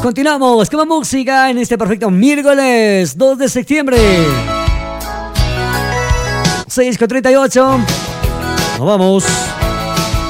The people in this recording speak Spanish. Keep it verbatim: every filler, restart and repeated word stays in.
Continuamos con más música en este perfecto miércoles dos de septiembre. seis con treinta y ocho. Nos vamos.